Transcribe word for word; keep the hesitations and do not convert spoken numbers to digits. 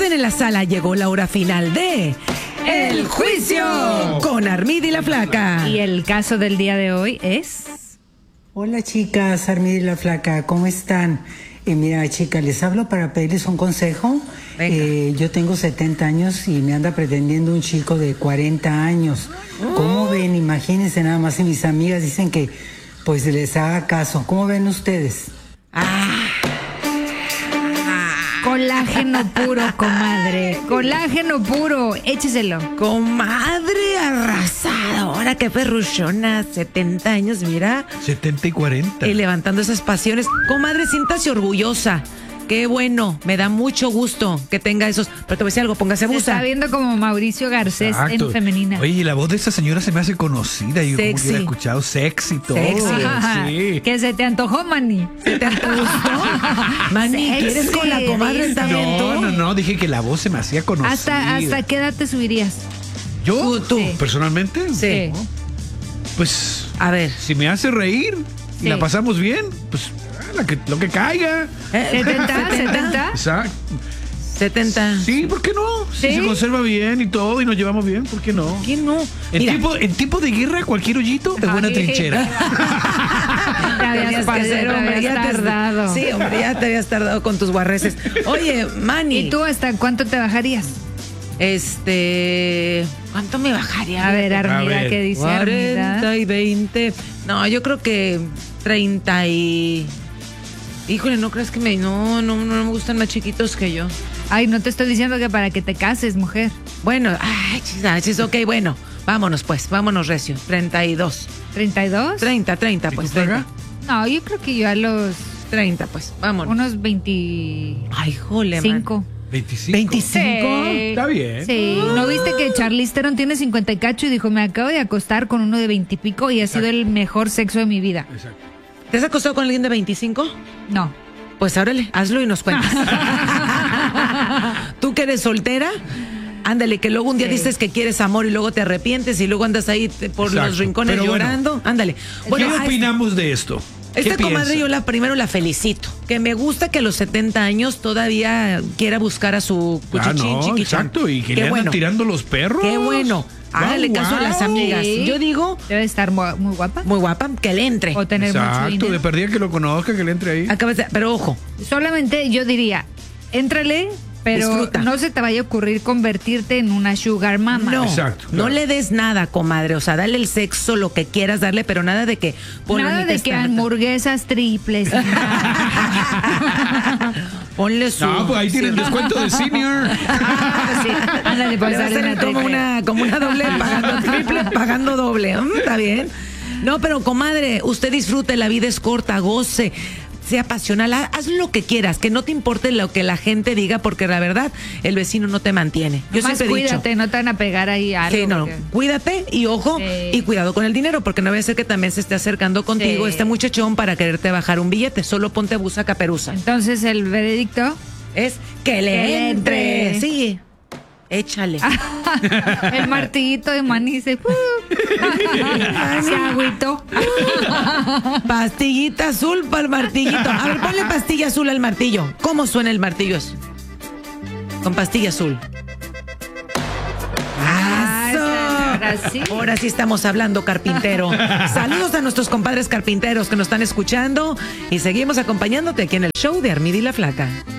orden en la sala, llegó la hora final de El Juicio con Armida y la Flaca. Y el caso del día de hoy es... Hola chicas, Armida y la Flaca, ¿cómo están? Eh, mira chicas, les hablo para pedirles un consejo. Eh, yo tengo setenta años y me anda pretendiendo un chico de cuarenta años. ¿Cómo ven? Imagínense nada más, y mis amigas dicen que pues les haga caso. ¿Cómo ven ustedes? Ah. Colágeno puro, comadre. Colágeno puro, écheselo. Comadre arrasadora, qué perruchona. setenta años, mira. setenta y cuarenta. Y levantando esas pasiones. Comadre, siéntase orgullosa. Qué bueno, me da mucho gusto que tenga esos. Pero te voy a decir algo, póngase Se busa. está viendo como Mauricio Garcés Exacto. en femenina. Oye, la voz de esa señora se me hace conocida. Yo como que Sexy. la he escuchado sexy todo. Sexy. Ajá. Sí. ¿Que se te antojó, Manny? ¿Te gustó? Mani, Sexy, ¿quieres con la comadre dice. también tú? No, no, no, dije que la voz se me hacía conocida. ¿Hasta, ¿Hasta qué edad te subirías? ¿Yo? Tú, tú. Sí. ¿Personalmente? Sí. Pues, A ver. si me hace reír y Sí. la pasamos bien, pues la que, lo que caiga. ¿Eh? ¿setenta? ¿setenta? Exacto. setenta. Sí, ¿por qué no? Si ¿Sí? se conserva bien y todo y nos llevamos bien, ¿por qué no? ¿Quién no? En, Mira, tipo, en tipo de guerra, cualquier hoyito es buena Ay. trinchera. Te habías tenías que pasado, ser, te hombre, habías ya te- tardado. Sí, hombre, ya te habías tardado con tus guarreces. Oye, Manny. ¿Y tú hasta cuánto te bajarías? Este. ¿Cuánto me bajaría? A ver, Armida, ver. ¿qué dice Armida? cuarenta y veinte. No, yo creo que treinta y. Híjole, no crees que me. No, no, no me gustan más chiquitos que yo. Ay, no te estoy diciendo que para que te cases, mujer. Bueno, ay, chis, chis, ok, bueno. Vámonos, pues, vámonos, recio. treinta y dos. ¿treinta y dos? treinta, treinta, ¿Y pues. tú, Flaca? treinta. No, yo creo que yo a los treinta, pues, vámonos. unos veinticinco. Ay, jole, man. veinticinco. ¿veinticinco? Sí. Está bien. Sí, ¿no viste que Charlize Theron tiene cincuenta y cacho y dijo, me acabo de acostar con uno de veintipico y, y ha sido el mejor sexo de mi vida? Exacto. ¿Te has acostado con alguien de veinticinco? No. Pues órale, hazlo y nos cuentas. ¿Tú que eres soltera? Ándale, que luego un día Sí. dices que quieres amor y luego te arrepientes y luego andas ahí te- por Exacto. los rincones Pero bueno, llorando. Ándale. Bueno, ¿Qué a opinamos de esto? ¿Qué esta comadre piensa? yo la primero la felicito. Que me gusta que a los setenta años todavía quiera buscar a su Ah, cuchichín no, chiquichán. exacto. Y que Qué le andan bueno. tirando los perros. Qué bueno. Hágale Guau, caso a las guau. amigas. Sí. Yo digo, Debe estar mu- muy guapa. muy guapa, que le entre. O tener mucho Exacto, dinero. de perdida que lo conozca, que le entre ahí. Acabas de- pero ojo, Solamente yo diría, éntrale, pero Disfruta. no se te vaya a ocurrir convertirte en una sugar mama. no, Exacto, no claro. le des nada, comadre. O sea, dale el sexo, lo que quieras darle, pero nada de que... Nada de que hamburguesas triples. Ponle su... No, pues ahí tienen sí. descuento de senior. Sí, ándale, pues Le va a dale salir una como triple. una, como una doble pagando triple, pagando doble. Mm, está bien. No, pero comadre, usted disfrute, la vida es corta, goce, sea pasional, ha- haz lo que quieras, que no te importe lo que la gente diga, porque la verdad, el vecino no te mantiene. Yo Nomás siempre he dicho. cuídate, no te van a pegar ahí algo. Sí, no, porque- cuídate y ojo, Sí. y cuidado con el dinero, porque no vaya a ser que también se esté acercando contigo Sí. este muchachón para quererte bajar un billete. Solo ponte busa caperuza. Entonces el veredicto, Es que le Que le entre. entre. Sí, échale. el martillito de maní se, se agüitó. Pastillita azul para el martillito. A ver, ponle pastilla azul al martillo. ¿Cómo suena el martillo? Con pastilla azul. Ah, ¡Eso! ahora sí. Ahora sí estamos hablando, carpintero. Saludos a nuestros compadres carpinteros que nos están escuchando y seguimos acompañándote aquí en el show de Armida y la Flaca.